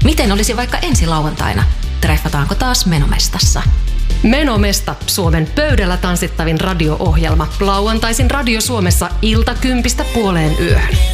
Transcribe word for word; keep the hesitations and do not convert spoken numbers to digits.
Miten olisi vaikka ensi lauantaina? Treffataanko taas Menomestassa? Menomesta, Suomen pöydällä tanssittavin radio-ohjelma. Lauantaisin Radio Suomessa ilta kympistä puoleen yöhön.